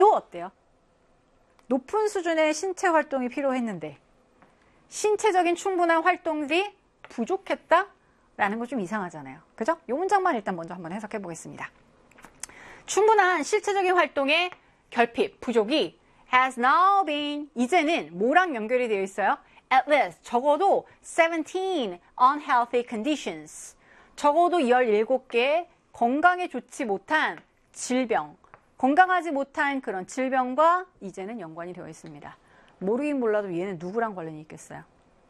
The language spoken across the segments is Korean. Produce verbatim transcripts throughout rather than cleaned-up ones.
어때요? 높은 수준의 신체 활동이 필요했는데 신체적인 충분한 활동들이 부족했다라는 거 좀 이상하잖아요. 그죠? 이 문장만 일단 먼저 한번 해석해 보겠습니다. 충분한 실체적인 활동의 결핍, 부족이 has now been, 이제는 뭐랑 연결이 되어 있어요? At least, 적어도 seventeen unhealthy conditions. 적어도 열일곱 개의 건강에 좋지 못한 질병, 건강하지 못한 그런 질병과 이제는 연관이 되어 있습니다. 모르긴 몰라도 얘는 누구랑 관련이 있겠어요?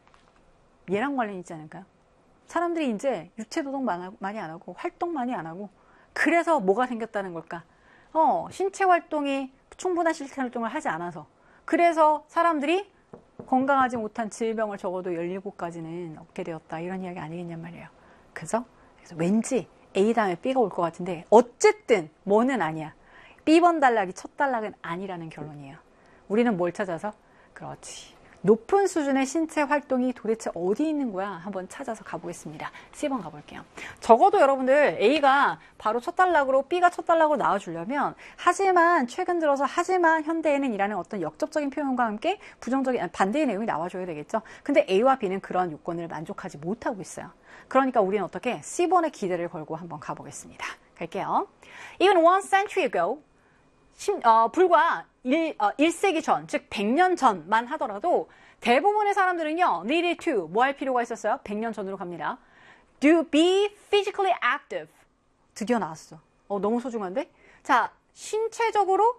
얘랑 관련이 있지 않을까요? 사람들이 이제 유체노동 많이 안 하고 활동 많이 안 하고 그래서 뭐가 생겼다는 걸까? 어, 신체 활동이 충분한 신체 활동을 하지 않아서 그래서 사람들이 건강하지 못한 질병을 적어도 열일곱 가지는 얻게 되었다. 이런 이야기 아니겠냔 말이에요. 그죠? 그래서 왠지 A 다음에 B가 올 것 같은데 어쨌든 뭐는 아니야. B번 단락이 첫 단락은 아니라는 결론이에요. 우리는 뭘 찾아서? 그렇지. 높은 수준의 신체 활동이 도대체 어디 있는 거야? 한번 찾아서 가보겠습니다. 씨 번 가볼게요. 적어도 여러분들 A가 바로 첫 단락으로 B가 첫 단락으로 나와주려면 하지만 최근 들어서 하지만 현대에는 이라는 어떤 역접적인 표현과 함께 부정적인 반대의 내용이 나와줘야 되겠죠. 근데 A와 B는 그런 요건을 만족하지 못하고 있어요. 그러니까 우리는 어떻게 씨 번에 기대를 걸고 한번 가보겠습니다. 갈게요. Even one century ago 심, 어, 불과 일, 어, 일 세기 전, 즉 백 년 전만 하더라도 대부분의 사람들은요, needed to, 뭐 할 필요가 있었어요? 백 년 전으로 갑니다. To be physically active. 드디어 나왔어. 어, 너무 소중한데? 자, 신체적으로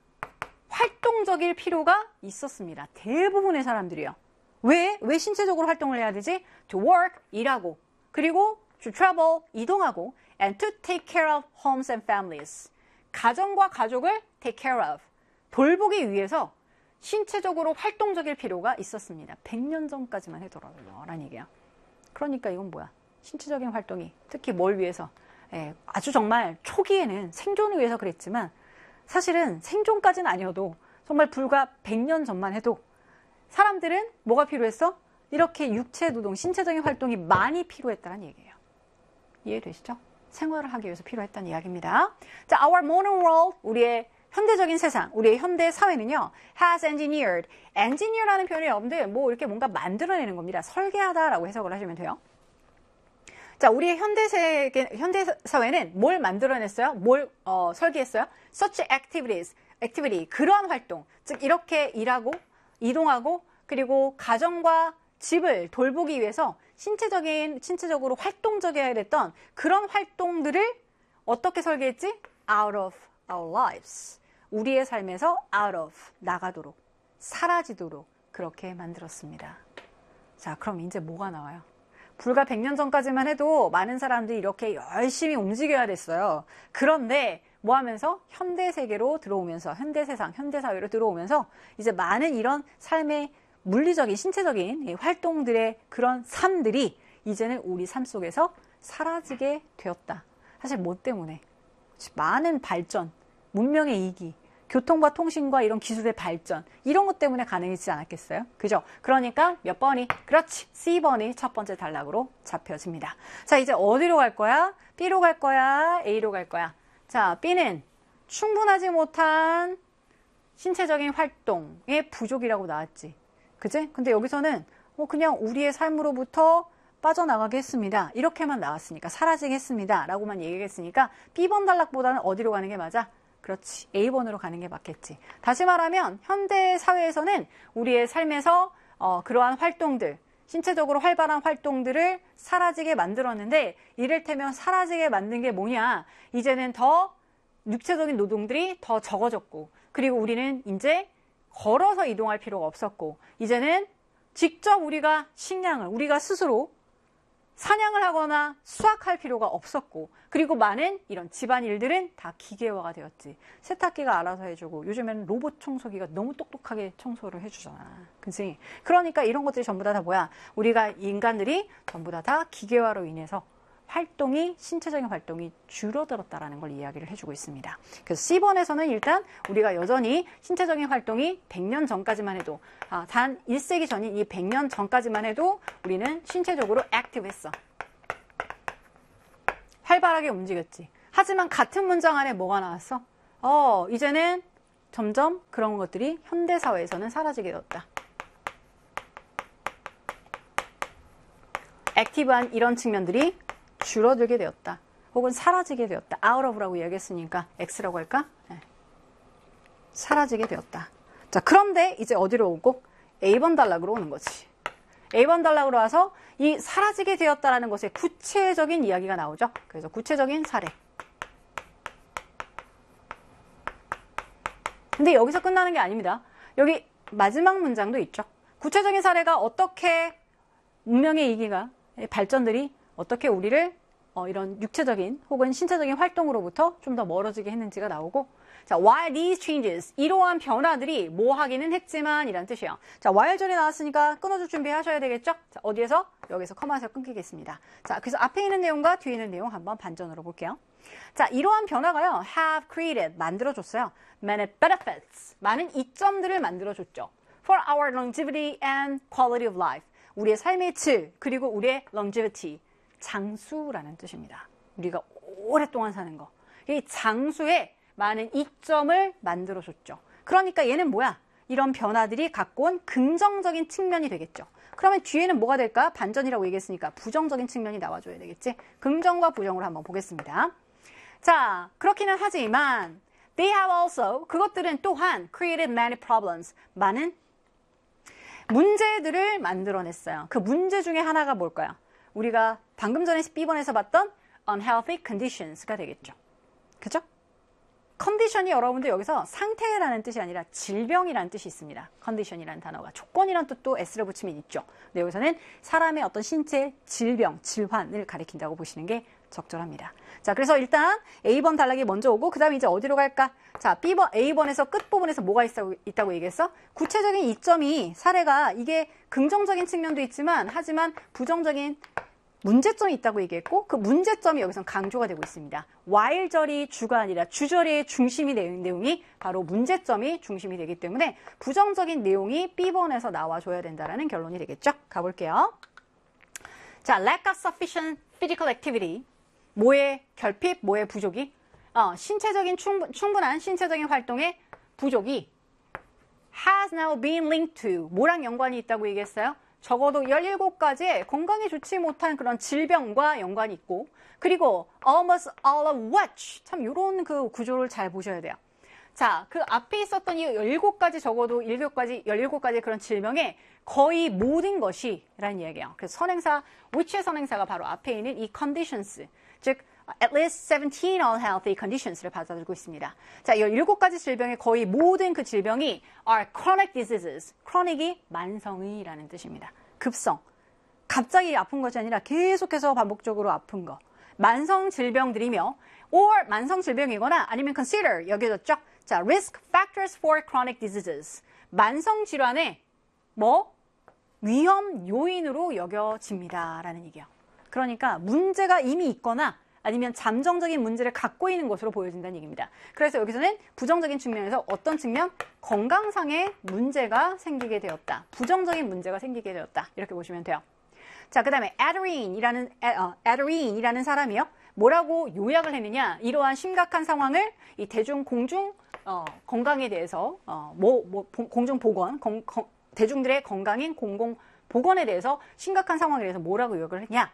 활동적일 필요가 있었습니다. 대부분의 사람들이요. 왜? 왜 신체적으로 활동을 해야 되지? To work, 일하고, 그리고 to travel, 이동하고, and to take care of homes and families. 가정과 가족을 take care of, 돌보기 위해서 신체적으로 활동적일 필요가 있었습니다. 백 년 전까지만 해더라고요. 라는 얘기야. 그러니까 이건 뭐야? 신체적인 활동이 특히 뭘 위해서? 예, 아주 정말 초기에는 생존을 위해서 그랬지만 사실은 생존까지는 아니어도 정말 불과 백 년 전만 해도 사람들은 뭐가 필요했어? 이렇게 육체 노동, 신체적인 활동이 많이 필요했다는 얘기예요. 이해되시죠? 생활을 하기 위해서 필요했다는 이야기입니다. 자, our modern world, 우리의 현대적인 세상, 우리의 현대 사회는요, has engineered. engineer라는 표현이 여러분들 뭐 이렇게 뭔가 만들어내는 겁니다. 설계하다라고 해석을 하시면 돼요. 자, 우리의 현대 세계, 현대 사회는 뭘 만들어냈어요? 뭘 어, 설계했어요? such activities, activity, 그러한 활동, 즉 이렇게 일하고 이동하고 그리고 가정과 집을 돌보기 위해서 신체적인, 신체적으로 활동적이어야 됐던 그런 활동들을 어떻게 설계했지? out of our lives. 우리의 삶에서 out of, 나가도록, 사라지도록 그렇게 만들었습니다. 자, 그럼 이제 뭐가 나와요? 불과 백 년 전까지만 해도 많은 사람들이 이렇게 열심히 움직여야 됐어요. 그런데 뭐 하면서? 현대 세계로 들어오면서, 현대 세상, 현대 사회로 들어오면서 이제 많은 이런 삶의 물리적인, 신체적인 활동들의 그런 삶들이 이제는 우리 삶 속에서 사라지게 되었다. 사실 뭐 때문에? 많은 발전, 문명의 이기, 교통과 통신과 이런 기술의 발전, 이런 것 때문에 가능해지지 않았겠어요? 그죠? 그러니까 몇 번이? 그렇지, 씨 번이 첫 번째 단락으로 잡혀집니다. 자, 이제 어디로 갈 거야? B로 갈 거야? A로 갈 거야? 자, B는 충분하지 못한 신체적인 활동의 부족이라고 나왔지. 그치? 근데 여기서는 뭐 그냥 우리의 삶으로부터 빠져나가게 했습니다. 이렇게만 나왔으니까, 사라지게 했습니다. 라고만 얘기했으니까 B번 단락보다는 어디로 가는 게 맞아? 그렇지. A번으로 가는 게 맞겠지. 다시 말하면 현대 사회에서는 우리의 삶에서 어, 그러한 활동들, 신체적으로 활발한 활동들을 사라지게 만들었는데 이를테면 사라지게 만든 게 뭐냐? 이제는 더 육체적인 노동들이 더 적어졌고 그리고 우리는 이제 걸어서 이동할 필요가 없었고 이제는 직접 우리가 식량을 우리가 스스로 사냥을 하거나 수확할 필요가 없었고 그리고 많은 이런 집안일들은 다 기계화가 되었지. 세탁기가 알아서 해주고 요즘에는 로봇 청소기가 너무 똑똑하게 청소를 해주잖아. 그치? 그러니까 이런 것들이 전부 다, 다 뭐야? 우리가 인간들이 전부 다 다 기계화로 인해서 활동이, 신체적인 활동이 줄어들었다라는 걸 이야기를 해주고 있습니다. 그래서 C번에서는 일단 우리가 여전히 신체적인 활동이 백 년 전까지만 해도, 아, 단 일 세기 전인 이 백 년 전까지만 해도 우리는 신체적으로 액티브했어. 활발하게 움직였지. 하지만 같은 문장 안에 뭐가 나왔어? 어, 이제는 점점 그런 것들이 현대사회에서는 사라지게 되었다. 액티브한 이런 측면들이 줄어들게 되었다. 혹은 사라지게 되었다. out of라고 이야기했으니까 X라고 할까? 네. 사라지게 되었다. 자, 그런데 이제 어디로 오고? A번 단락으로 오는 거지. A번 단락으로 와서 이 사라지게 되었다라는 것의 구체적인 이야기가 나오죠. 그래서 구체적인 사례. 근데 여기서 끝나는 게 아닙니다. 여기 마지막 문장도 있죠. 구체적인 사례가 어떻게 문명의 이기가, 발전들이 어떻게 우리를 어, 이런 육체적인 혹은 신체적인 활동으로부터 좀 더 멀어지게 했는지가 나오고, 자, while these changes, 이러한 변화들이 뭐 하기는 했지만 이란 뜻이에요. 자, while 절이 나왔으니까 끊어줄 준비하셔야 되겠죠? 자, 어디에서? 여기서 커마에서 끊기겠습니다. 자, 그래서 앞에 있는 내용과 뒤에 있는 내용 한번 반전으로 볼게요. 자, 이러한 변화가요, have created, 만들어줬어요. many benefits, 많은 이점들을 만들어줬죠. for our longevity and quality of life, 우리의 삶의 질, 그리고 우리의 longevity, 장수라는 뜻입니다. 우리가 오랫동안 사는 거. 이 장수에 많은 이점을 만들어줬죠. 그러니까 얘는 뭐야? 이런 변화들이 갖고 온 긍정적인 측면이 되겠죠. 그러면 뒤에는 뭐가 될까? 반전이라고 얘기했으니까 부정적인 측면이 나와줘야 되겠지. 긍정과 부정으로 한번 보겠습니다. 자, 그렇기는 하지만 they have also, 그것들은 또한 created many problems, 많은 문제들을 만들어냈어요. 그 문제 중에 하나가 뭘까요? 우리가 방금 전에 B번에서 봤던 unhealthy conditions가 되겠죠. 그죠? 컨디션이 여러분들 여기서 상태라는 뜻이 아니라 질병이라는 뜻이 있습니다. 컨디션이라는 단어가. 조건이란 뜻도 S를 붙이면 있죠. 근데 여기서는 사람의 어떤 신체 질병, 질환을 가리킨다고 보시는 게 적절합니다. 자, 그래서 일단 A번 단락이 먼저 오고 그 다음에 이제 어디로 갈까? 자, B번, A번에서 끝부분에서 뭐가 있다고, 있다고 얘기했어? 구체적인 이점이 사례가 이게 긍정적인 측면도 있지만 하지만 부정적인 문제점이 있다고 얘기했고 그 문제점이 여기서 강조가 되고 있습니다. while절이 주가 아니라 주절의 중심이 되는 내용이 바로 문제점이 중심이 되기 때문에 부정적인 내용이 B번에서 나와줘야 된다는 결론이 되겠죠. 가볼게요. 자, lack of sufficient physical activity. 뭐의 결핍, 뭐의 부족이? 어, 신체적인 충분, 충분한 신체적인 활동의 부족이 has now been linked to. 뭐랑 연관이 있다고 얘기했어요? 적어도 열일곱 가지의 건강에 좋지 못한 그런 질병과 연관이 있고 그리고 almost all of which 참 이런 그 구조를 잘 보셔야 돼요. 자, 그 앞에 있었던 이 열일곱 가지 적어도 일곱 가지, 열일곱 가지 그런 질병의 거의 모든 것이 라는 이야기예요. 그래서 선행사, which의 선행사가 바로 앞에 있는 이 conditions, 즉 at least seventeen unhealthy conditions를 받아들고 있습니다. 자, 이 일곱 가지 질병의 거의 모든 그 질병이 are chronic diseases. chronic이 만성이라는 뜻입니다. 급성. 갑자기 아픈 것이 아니라 계속해서 반복적으로 아픈 거. 만성 질병들이며 or 만성 질병이거나 아니면 consider 여겨졌죠. 자, risk factors for chronic diseases. 만성 질환의 뭐? 위험 요인으로 여겨집니다. 라는 얘기예요. 그러니까 문제가 이미 있거나 아니면 잠정적인 문제를 갖고 있는 것으로 보여진다는 얘기입니다. 그래서 여기서는 부정적인 측면에서 어떤 측면? 건강상의 문제가 생기게 되었다. 부정적인 문제가 생기게 되었다. 이렇게 보시면 돼요. 자, 그 다음에 Aderine이라는, 어, Aderine이라는 사람이요. 뭐라고 요약을 했느냐? 이러한 심각한 상황을 이 대중 공중 어, 건강에 대해서 어, 뭐, 뭐, 공중 보건, 건, 건, 대중들의 건강인 공공 보건에 대해서 심각한 상황에 대해서 뭐라고 요약을 했냐?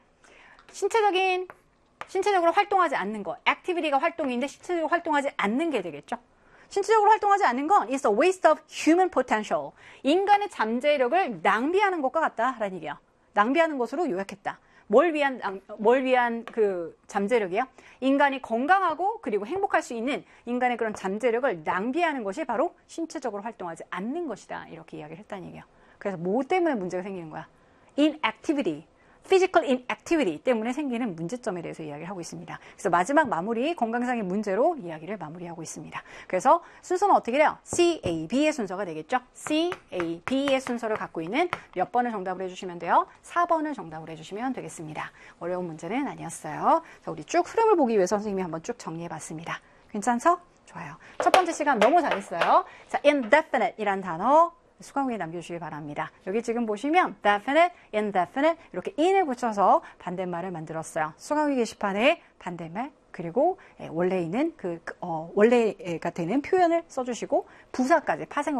신체적인 신체적으로 활동하지 않는 것, 액티비티가 활동인데 신체적으로 활동하지 않는 게 되겠죠. 신체적으로 활동하지 않는 건 is a waste of human potential. 인간의 잠재력을 낭비하는 것과 같다라는 얘기야. 낭비하는 것으로 요약했다. 뭘 위한 뭘 위한 그 잠재력이야? 인간이 건강하고 그리고 행복할 수 있는 인간의 그런 잠재력을 낭비하는 것이 바로 신체적으로 활동하지 않는 것이다. 이렇게 이야기를 했다는 얘기야. 그래서 뭐 때문에 문제가 생기는 거야? inactivity. physical inactivity 때문에 생기는 문제점에 대해서 이야기를 하고 있습니다. 그래서 마지막 마무리 건강상의 문제로 이야기를 마무리하고 있습니다. 그래서 순서는 어떻게 돼요? C, A, B의 순서가 되겠죠? C, A, B의 순서를 갖고 있는 몇 번을 정답을 해주시면 돼요? 사 번을 정답을 해주시면 되겠습니다. 어려운 문제는 아니었어요. 자, 우리 쭉 흐름을 보기 위해서 선생님이 한번 쭉 정리해봤습니다. 괜찮죠? 좋아요. 첫 번째 시간 너무 잘했어요. 자, indefinite 이란 단어 수강 후에 남겨주시기 바랍니다. 여기 지금 보시면 definite, indefinite 이렇게 in을 붙여서 반대말을 만들었어요. 수강 후 게시판에 반대말 그리고 원래 있는 그 어, 원래가 되는 표현을 써주시고 부사까지 파생